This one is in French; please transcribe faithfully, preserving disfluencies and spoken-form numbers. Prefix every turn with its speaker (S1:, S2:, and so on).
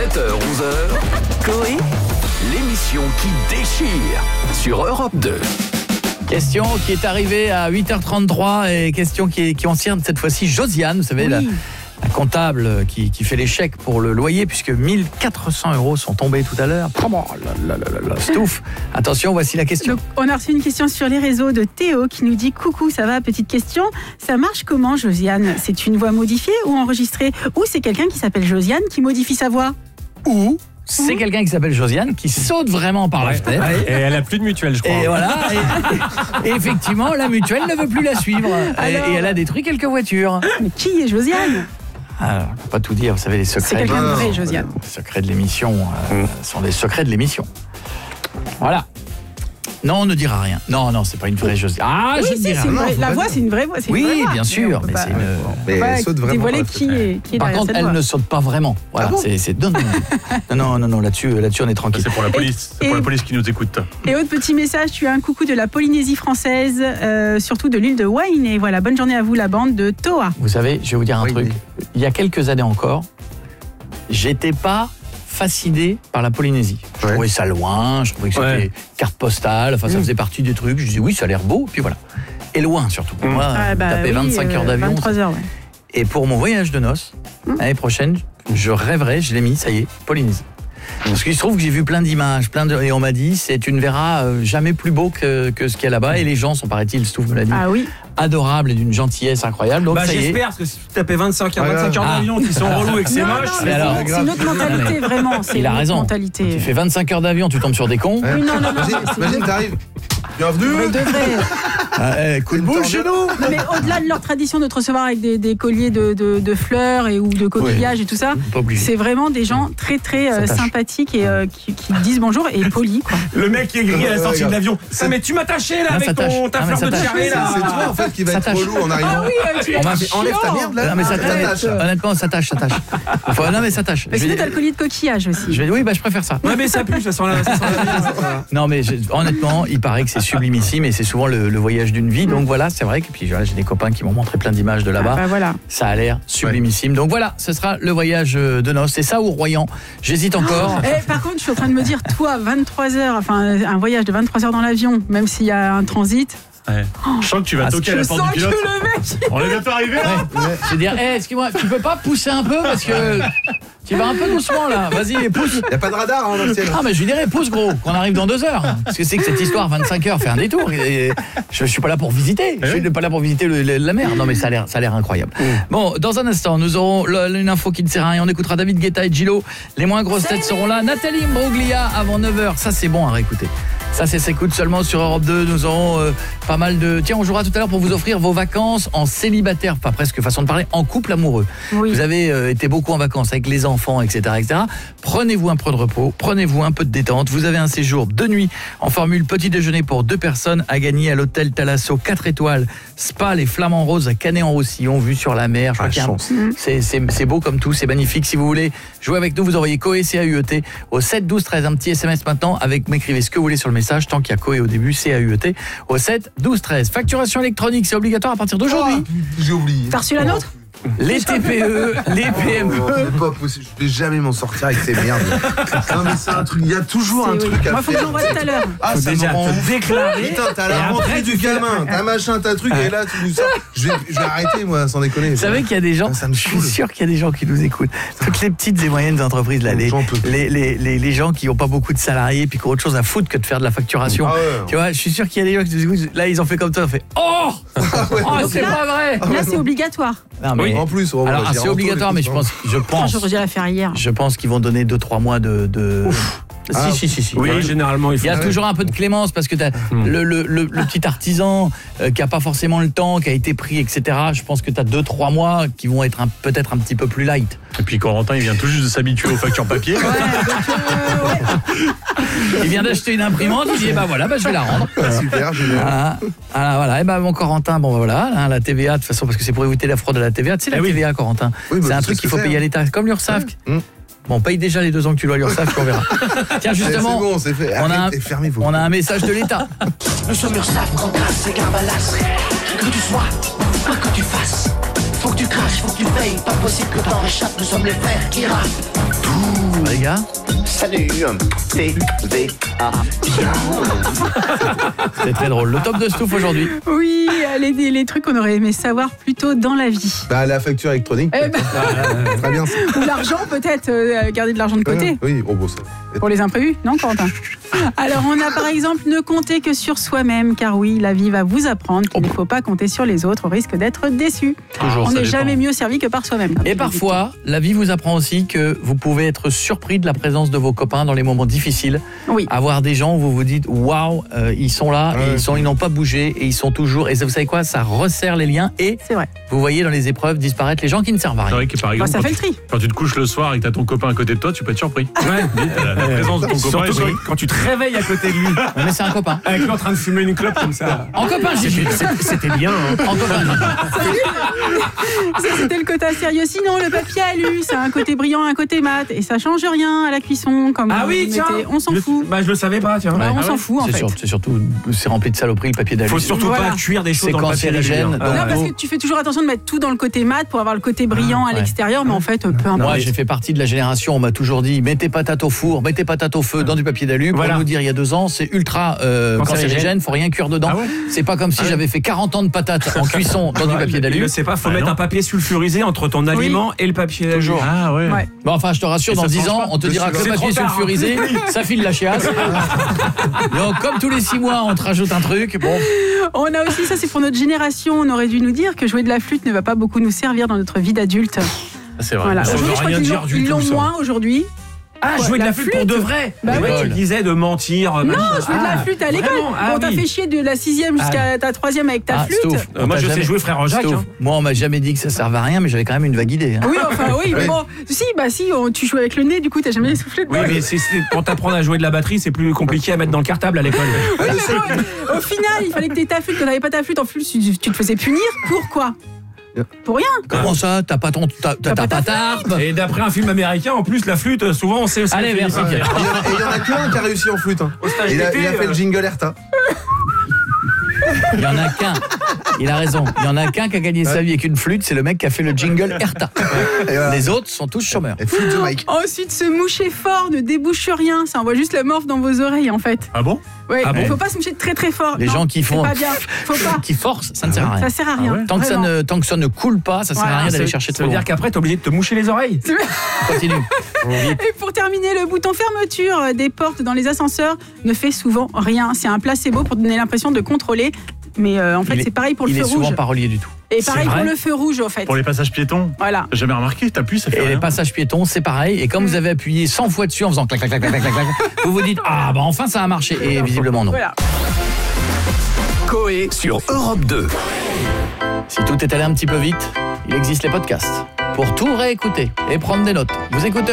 S1: sept heures onze heures, Coé, l'émission qui déchire sur Europe deux.
S2: Question qui est arrivée à huit heures trente-trois et question qui, est, qui concerne cette fois-ci Josiane, vous savez, oui. la, la comptable qui, qui fait les chèques pour le loyer, puisque mille quatre cents euros sont tombés tout à l'heure. Oh là là là là, c'est ouf. Attention, voici la question.
S3: Donc, on a reçu une question sur les réseaux de Théo qui nous dit « Coucou, ça va, petite question. Ça marche comment, Josiane? C'est une voix modifiée ou enregistrée? Ou c'est quelqu'un qui s'appelle Josiane qui modifie sa voix?
S2: Ou c'est quelqu'un qui s'appelle Josiane qui saute vraiment par ouais, la fenêtre.
S4: Ouais, et elle a plus de mutuelle, je crois.
S2: Et voilà. Et, et, et effectivement, la mutuelle ne veut plus la suivre. Alors, et, et elle a détruit quelques voitures.
S3: Mais qui est Josiane?
S2: Alors, on ne peut pas tout dire, vous savez, les secrets.
S3: C'est quelqu'un de vrai, Josiane.
S2: Les secrets de l'émission euh, sont les secrets de l'émission. Voilà. Non, on ne dira rien. Non, non, c'est pas une vraie Josiane. Ah,
S3: oui,
S2: je dirais rien.
S3: Vraie, la voix, c'est une vraie voix.
S2: Oui,
S3: une vraie voix.
S2: bien sûr, mais, mais c'est une.
S5: Mais elle saute vraiment.
S3: Dévoiler qui est, qui est
S2: Par contre, elle
S3: voix.
S2: ne saute pas vraiment. Voilà, ah bon c'est, c'est non, non, non, non, non, non, là-dessus, là-dessus, on est tranquille.
S4: C'est pour la police. Et, c'est pour et, la police qui nous écoute.
S3: Et autre petit message, tu as un coucou de la Polynésie française, euh, surtout de l'île de Wayne. Et voilà, bonne journée à vous, la bande de Toa.
S2: Vous savez, je vais vous dire un
S5: oui,
S2: truc.
S5: Oui.
S2: Il y a quelques années encore, j'étais pas fasciné par la Polynésie. Je ouais. trouvais ça loin, je trouvais que c'était ouais. carte postale, enfin ça mmh. faisait partie du truc. Je disais oui, ça a l'air beau, puis voilà. Et loin surtout. Mmh. Moi,
S3: ah bah,
S2: taper oui, vingt-cinq
S3: euh,
S2: heures d'avion.
S3: vingt-trois heures, ouais.
S2: Et pour mon voyage de noces, mmh. l'année prochaine, je rêverais, je l'ai mis, ça y est, Polynésie. Parce qu'il se trouve que j'ai vu plein d'images, plein de... et on m'a dit, c'est tu ne verras jamais plus beau que, que ce qu'il y a là-bas. Et les gens sont, paraît-il, Stouff me l'a dit,
S3: ah, oui.
S2: adorables et d'une gentillesse incroyable. Donc
S6: bah,
S2: ça y est.
S6: J'espère, parce que si tu tapais vingt-cinq heures, vingt-cinq heures d'avion qui sont relous et que c'est
S3: non,
S6: moche,
S3: non,
S6: c'est
S3: alors, c'est une autre mentalité, vraiment. C'est
S2: il a
S3: une
S2: raison.
S3: Mentalité.
S2: Tu fais vingt-cinq heures d'avion, tu tombes sur des cons.
S3: Oui, non, non, non.
S5: Imagine, t'arrives. Bienvenue.
S3: Mais de vrai.
S2: Ah, eh, coup de boule chez nous.
S3: Mais au-delà de leur tradition de te recevoir avec des, des colliers de, de, de fleurs et ou de coquillages oui. et tout ça, c'est vraiment des gens très très euh, sympathiques et euh, qui, qui disent bonjour et polis. Quoi.
S6: Le mec qui est grillé à la sortie de l'avion. Ah, mais tu m'as taché là
S2: non,
S6: avec ton, ta fleur de tiare là.
S5: C'est toi en fait qui va être relou en arrivant.
S3: Ah oui, tu
S5: enlève ta merde là.
S2: Non mais ça tâche. Honnêtement, ça tâche, ça tâche. Non mais ça tâche.
S3: Mais sinon t'as le collier de coquillage aussi.
S2: Je vais oui, bah je préfère ça.
S6: Ouais mais ça pue, ça sent la.
S2: Non mais honnêtement, il paraît que c'est sublimissime et c'est souvent le, le voyage d'une vie. Donc voilà, c'est vrai que puis voilà, j'ai des copains qui m'ont montré plein d'images de là-bas.
S3: Ah bah voilà.
S2: Ça a l'air sublimissime. Ouais. Donc voilà, ce sera le voyage de noces. C'est ça ou Royan? J'hésite encore.
S3: Oh, eh, par contre, je suis en train de me dire, toi, vingt-trois heures, enfin un voyage de vingt-trois heures dans l'avion, même s'il y a un transit.
S4: Ouais. Oh, je sens que tu vas ah, toquer à la porte du pilote.
S3: Que le mec...
S4: On est bientôt arrivé là.
S2: Ouais. Ouais. Je veux dire, hey, excuse-moi, tu peux pas pousser un peu parce que tu vas un peu doucement là. Vas-y, pousse.
S5: Il y a pas de radar hein, dans le ciel.
S2: Ah mais je lui dirais pousse gros, qu'on arrive dans deux heures. Parce que c'est que cette histoire vingt-cinq heures fait un détour. Et je, je suis pas là pour visiter. Je suis pas là pour visiter le, le, la mer. Non mais ça a l'air, ça a l'air incroyable. Mmh. Bon, dans un instant, nous aurons le, une info qui ne sert à rien. On écoutera David Guetta et Gillo. Les moins grosses têtes seront là. Nathalie Imbroglia avant neuf heures. Ça c'est bon à réécouter. Ça, c'est s'écoute seulement sur Europe deux. Nous aurons euh, pas mal de... Tiens, on jouera tout à l'heure pour vous offrir vos vacances en célibataire, pas presque façon de parler, en couple amoureux. Oui. Vous avez euh, été beaucoup en vacances avec les enfants, et cetera, et cetera. Prenez-vous un peu de repos, prenez-vous un peu de détente. Vous avez un séjour de nuit en formule petit déjeuner pour deux personnes à gagner à l'hôtel Thalasso quatre étoiles, spa les Flamands Roses à Canet-en-Roussillon, vue sur la mer. Je crois ah, qu'il y a un... c'est, c'est, c'est beau comme tout, c'est magnifique. Si vous voulez jouer avec nous, vous envoyez Coé, C A U E T, au sept douze treize. Un petit S M S maintenant avec m'écrivez ce que vous voulez sur le message. Tant qu'il y a Coé au début, C A U E T, au sept douze treize. Facturation électronique, c'est obligatoire à partir d'aujourd'hui.
S5: Oh, j'ai oublié.
S3: T'as reçu la nôtre?
S2: Les T P E, les P M E.
S5: Oh, c'est pas possible, je vais jamais m'en sortir avec ces merdes. Non mais c'est un truc, il y a toujours c'est un truc oui. à
S3: Moi,
S5: faire.
S3: Moi faut que j'envoie tout à l'heure.
S5: Ah
S6: faut
S5: ça
S6: déjà
S5: me rend
S6: te déclarer.
S5: Putain, t'as la rentrée du gamin, t'as machin, t'as truc, et là tu nous sors. Je vais, je vais arrêter moi, sans déconner.
S2: Vous savez qu'il y a des gens,
S5: ça me
S2: je suis sûr qu'il y a des gens qui nous écoutent. Toutes les petites et moyennes entreprises, là, les, les, les, les, les gens qui n'ont pas beaucoup de salariés puis qui ont autre chose à foutre que de faire de la facturation. Ah ouais, ouais. Tu vois, je suis sûr qu'il y a des gens qui nous écoutent. Là, ils ont fait comme toi, ils ont fait oh,
S5: ah ouais,
S2: oh c'est pas vrai.
S3: Là, c'est obligatoire.
S2: Non, mais
S5: oui, en plus, on
S2: alors, c'est obligatoire, mais je pense, je pense,
S3: j'aurais dû la faire hier.
S2: Je pense qu'ils vont donner deux trois mois de. de... Si, ah, si, si, si.
S6: Oui, généralement, il faut.
S2: Il y a toujours un peu de clémence parce que t'as mmh. le, le, le, le petit artisan euh, qui a pas forcément le temps, qui a été pris, et cetera. Je pense que tu as deux trois mois qui vont être un, peut-être un petit peu plus light.
S4: Et puis Corentin, il vient tout juste de s'habituer aux factures papier.
S3: Ouais, donc, euh, ouais.
S2: Il vient d'acheter une imprimante, il dit, bah voilà, bah, je vais la rendre.
S5: Ah, super, génial.
S2: Voilà, voilà, voilà. Et bah, mon Corentin, bon, voilà, hein, la T V A, de toute façon, parce que c'est pour éviter la fraude à la T V A. Tu sais, la eh oui. T V A, Corentin, oui, bah, c'est un truc qu'il faut payer à l'État, comme l'URSSAF. Ouais. Mmh. Bon, paye déjà les deux ans que tu dois l'URSSAF, on verra. Tiens, justement,
S5: c'est bon, c'est fait.
S2: On, a un, on a un message de l'État.
S7: Nous sommes l'URSSAF, Cancas et Garbalas. Que tu sois, quoi que tu fasses, faut que tu craches, faut que tu payes. Pas possible que t'en réchappes, nous sommes les frères qui rappent.
S2: Les V A.
S7: Salut, T V A.
S2: C'est très drôle. Le top de Stouff aujourd'hui.
S3: Oui, les, les trucs qu'on aurait aimé savoir plus tôt dans la vie.
S5: Bah, la facture électronique.
S3: Eh ben,
S5: Très bien. ça.
S3: ou l'argent peut-être, euh, garder de l'argent de côté.
S5: Oui, oh, bon, ça.
S3: Pour les imprévus, non Quentin? Alors on a par exemple ne compter que sur soi-même, car oui, la vie va vous apprendre qu'il ne faut pas compter sur les autres au risque d'être déçu.
S2: Toujours,
S3: On
S2: ça
S3: n'est
S2: dépend.
S3: jamais mieux servi que par soi-même.
S2: Et parfois, la vie vous apprend aussi que vous pouvez être surpris de la présence de vos copains dans les moments difficiles.
S3: Oui.
S2: Avoir des gens où vous vous dites waouh, euh, ils sont là,
S5: Ouais.
S2: et ils sont, ils n'ont pas bougé et ils sont toujours. Et vous savez quoi, ça resserre les liens et
S3: C'est vrai.
S2: vous voyez dans les épreuves disparaître les gens qui ne servent à
S4: C'est
S2: rien.
S4: vrai que par
S3: Bah,
S4: exemple,
S3: ça
S4: quand,
S3: fait le
S4: tu,
S3: tri.
S4: quand tu te couches le soir et que t'as ton copain à côté de toi, tu peux être surpris.
S6: Ouais.
S4: La, la présence de ton copain.
S6: Surtout
S4: est-
S6: quand, quand tu te réveilles à côté de lui,
S2: Mais c'est un copain.
S6: avec lui en train de fumer une clope comme ça.
S2: En copain, j'ai dit.
S6: C'était bien. Hein.
S2: En copain.
S3: Ça, c'était le côté sérieux. Sinon, le papier alu, ça a un côté brillant, un côté mat. Et ça change rien à la cuisson. Comme
S6: Ah
S3: vous
S6: oui,
S3: mettez.
S6: tiens.
S3: On s'en
S6: Le-
S3: fout.
S6: Bah je le savais pas, tiens.
S3: Bah, on
S2: Ah
S3: s'en
S2: ouais.
S3: fout en
S2: C'est
S3: fait.
S2: sûr- c'est surtout, c'est rempli de saloperies, le papier d'alu.
S6: Faut surtout
S3: Voilà.
S6: pas cuire des choses
S2: C'est
S6: dans le papier
S2: cancérigène,
S6: d'alu, hein.
S2: donc-
S3: Non, parce
S2: Oh.
S3: que tu fais toujours attention de mettre tout dans le côté mat pour avoir le côté brillant à
S2: ouais.
S3: l'extérieur, mais en fait, peu importe.
S2: Moi, j'ai fait partie de la génération, on m'a toujours dit mets tes patates au four, mets tes patates au feu dans du papier d'alu. Pour
S6: Voilà.
S2: nous dire il y a deux ans, c'est ultra euh,
S6: Cancérigène.
S2: cancérigène, faut rien cuire dedans.
S6: Ah ouais
S2: C'est pas comme si
S6: Ah ouais.
S2: j'avais fait quarante ans de patates en cuisson dans du
S6: Ouais,
S2: papier
S6: il
S2: d'alu.
S6: le sait pas, faut
S4: Ah
S6: mettre
S4: non.
S6: un papier sulfurisé entre ton aliment et le papier d'alu.
S2: Toujours.
S4: Ah ouais.
S3: Ouais.
S2: Bon, enfin, je te rassure,
S4: Et
S2: dans
S4: ça
S2: dix
S4: change
S2: ans,
S4: pas.
S2: on te dira que
S6: C'est
S2: le
S6: trop
S2: papier
S6: tard, hein.
S2: sulfurisé, ça file la chiasse. Donc, comme tous les six mois, on te rajoute un truc. Bon,
S3: On a aussi, ça c'est pour notre génération, on aurait dû nous dire que jouer de la flûte ne va pas beaucoup nous servir dans notre vie d'adulte.
S4: C'est vrai.
S3: Voilà.
S6: Ça veut
S3: Aujourd'hui, je crois
S6: rien
S3: qu'ils
S6: dire
S3: l'ont-
S6: du
S3: ils
S6: tout,
S3: l'ont
S6: ça.
S3: moins aujourd'hui.
S6: Ah,
S3: Ouais,
S6: jouer de
S3: la
S6: la flûte pour
S3: flûte.
S6: de vrai.
S3: Bah
S6: Ouais,
S2: oui.
S6: tu disais de mentir.
S3: Non, jouer de la flûte à l'école. On t'a fait chier de la sixième jusqu'à ta troisième avec ta
S2: ah,
S3: flûte.
S2: Stouff,
S6: Euh, moi,
S2: on
S6: je
S2: t'a
S6: sais
S2: jamais-
S6: jouer frère Jacques.
S2: Stouff,
S6: hein.
S2: moi, on m'a jamais dit que ça servait à rien, mais j'avais quand même une vague idée. hein.
S3: Oui, enfin oui, mais
S5: Oui.
S3: bon, si, bah si, on- tu joues avec le nez, du coup, t'as jamais soufflé dedans.
S6: Oui, mais c'est, c'est- pour t'apprendre à jouer de la batterie, c'est plus compliqué à mettre dans le cartable à l'école.
S3: Oui, mais bon, au final, il fallait que t'aies ta flûte. Quand t'avais pas ta flûte, en flûte, tu, tu te faisais punir. Pourquoi? Pour rien.
S2: Comment ça? T'as pas ton, t'as, t'as
S3: T'as
S2: pas
S3: pas
S2: ta tarpe?
S6: Et d'après un film américain, en plus, la flûte, souvent, on sait.
S2: Allez, merci,
S5: Ouais. Et
S2: Pierre.
S5: il y en a- et il y en a qu'un qui a réussi en flûte. hein.
S6: Au stage
S5: Il a,
S6: d'été,
S5: il a fait
S6: euh,
S5: le jingle Erta.
S2: Il y en a qu'un. Il a raison. Il y en a qu'un qui a gagné sa vie avec une flûte, c'est le mec qui a fait le jingle Erta.
S5: Et voilà.
S2: Les autres sont tous chômeurs.
S5: Et flûte de Mike.
S3: Ensuite, se moucher fort ne débouche rien. Ça envoie juste la morphe dans vos oreilles, en fait.
S4: Ah bon?
S3: Ouais,
S6: Ah
S3: il
S6: bon
S3: faut pas se moucher très très fort.
S2: Les
S3: Non,
S2: gens qui font-
S3: C'est pas bien. Faut pas.
S2: Qui forcent, ça ne sert à rien.
S3: Ça sert à rien.
S4: Ah ouais
S2: Tant que, ça
S3: Vraiment.
S2: ne, tant que ça ne coule pas, ça sert
S3: Voilà,
S2: à rien
S6: ça
S2: d'aller
S6: veut-
S2: chercher
S6: Ça
S2: trop
S6: veut
S2: loin.
S6: dire qu'après, t'es obligé de te moucher les oreilles.
S2: Continue.
S3: Et pour terminer, le bouton fermeture des portes dans les ascenseurs ne fait souvent rien. C'est un placebo pour donner l'impression de contrôler. Mais euh, en fait,
S2: Il est-
S3: c'est pareil pour le
S2: Il
S3: feu
S2: est souvent
S3: rouge.
S2: pas relié du tout.
S3: Et pareil
S6: C'est
S3: pour
S6: vrai
S3: le feu rouge, au fait.
S4: Pour les passages piétons?
S3: Voilà.
S4: J'ai jamais remarqué, t'appuies, ça fait
S2: Et les
S4: rien.
S2: passages piétons, c'est pareil. Et comme vous avez appuyé cent fois dessus en faisant clac, clac, clac, clac, clac, clac, vous vous dites ah bah enfin ça a marché. Et visiblement non.
S3: Voilà.
S1: Coé sur Europe deux.
S2: Si tout est allé un petit peu vite, il existe les podcasts pour tout réécouter et prendre des notes. Vous écoutez